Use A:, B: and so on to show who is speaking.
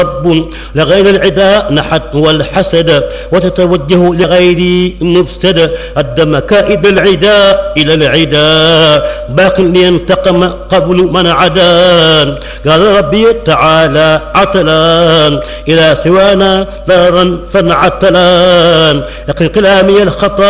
A: رب لغير العداء نحت والحسد وتتوجه لغير مفسد أدى مكائد العداء إلى العداء باق لينتقم قبل من عدان قال ربي تعالى عتلان إلى سوانا دارا فانعتلان يقي كلامي الخطأ